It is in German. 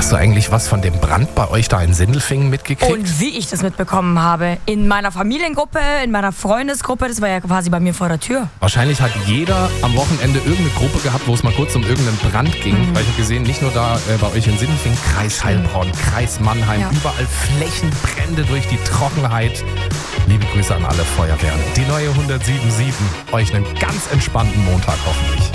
Hast du eigentlich was von dem Brand bei euch da in Sindelfingen mitgekriegt? Und wie ich das mitbekommen habe, in meiner Familiengruppe, in meiner Freundesgruppe, das war ja quasi bei mir vor der Tür. Wahrscheinlich hat jeder am Wochenende irgendeine Gruppe gehabt, wo es mal kurz um irgendeinen Brand ging. Weil ich habe gesehen, nicht nur da bei euch in Sindelfingen, Kreis Heilbronn, Kreis Mannheim, überall Flächenbrände durch die Trockenheit. Liebe Grüße an alle Feuerwehren. Die neue 107.7. Euch einen ganz entspannten Montag hoffentlich.